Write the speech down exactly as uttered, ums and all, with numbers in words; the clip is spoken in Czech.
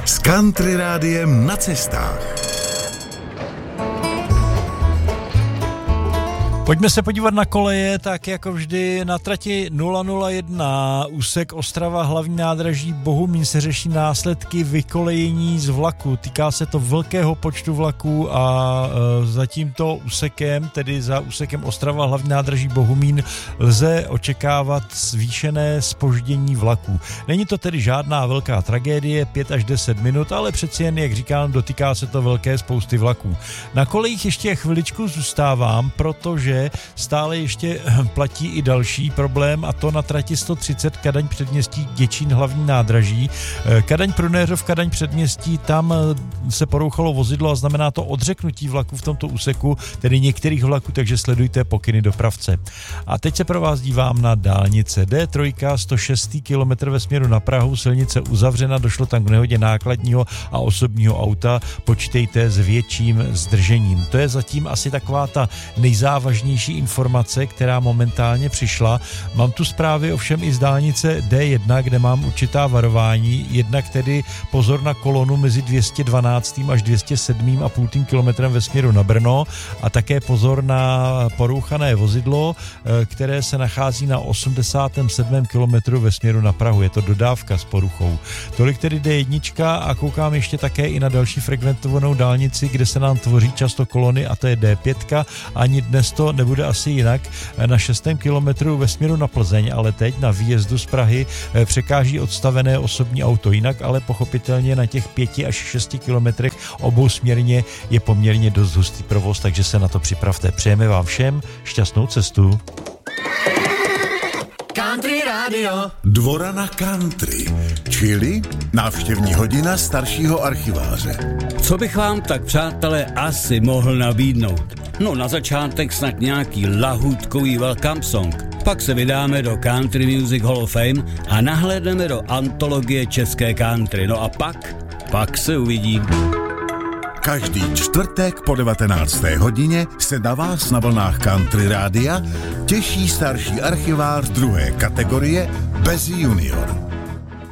s Country Rádiem na cestách. Pojďme se podívat na koleje, tak jako vždy na trati nula nula jedna, úsek Ostrava, hlavní nádraží Bohumín, se řeší následky vykolejení z vlaku. Týká se to velkého počtu vlaků a e, za tímto úsekem, tedy za úsekem Ostrava, hlavní nádraží Bohumín, lze očekávat zvýšené zpoždění vlaků. Není to tedy žádná velká tragédie, pět až deset minut, ale přeci jen, jak říkám, dotýká se to velké spousty vlaků. Na kolejích ještě chviličku zůstávám, protože stále ještě platí i další problém, a to na trati sto třicet Kadaň předměstí Děčín hlavní nádraží. Kadaň Prunéřov, Kadaň předměstí, tam se porouchalo vozidlo a znamená to odřeknutí vlaku v tomto úseku, tedy některých vlaků, takže sledujte pokyny dopravce. A teď se pro vás dívám na dálnice D tři, sto šest kilometr ve směru na Prahu, silnice uzavřena, došlo tam k nehodě nákladního a osobního auta, počítejte s větším zdržením. To je zatím asi taková ta nejzávažnější informace, která momentálně přišla. Mám tu zprávy ovšem i z dálnice D jedna, kde mám určitá varování. Jednak tedy pozor na kolonu mezi dvě stě dvanáct až dvě stě sedm a půl kilometrem ve směru na Brno a také pozor na porouchané vozidlo, které se nachází na osmdesátém sedmém kilometru ve směru na Prahu. Je to dodávka s poruchou. Tolik tedy D jedna a koukám ještě také i na další frekventovanou dálnici, kde se nám tvoří často kolony, a to je D pět. Ani dnes to nebude asi jinak. Na šestém kilometru ve směru na Plzeň, ale teď na výjezdu z Prahy překáží odstavené osobní auto. Jinak ale pochopitelně na těch pěti až šesti kilometrech obousměrně je poměrně dost hustý provoz, takže se na to připravte. Přejeme vám všem šťastnou cestu. Country Radio. Dvora na country, čili návštěvní hodina staršího archiváře. Co bych vám tak, přátelé, asi mohl nabídnout? No, na začátek snad nějaký lahůdkový welcome song. Pak se vydáme do Country Music Hall of Fame a nahlédneme do antologie české country. No a pak, pak se uvidí. Každý čtvrtek po devatenácté hodině se na vás na vlnách Country Rádia těší starší archivář druhé kategorie bez junior.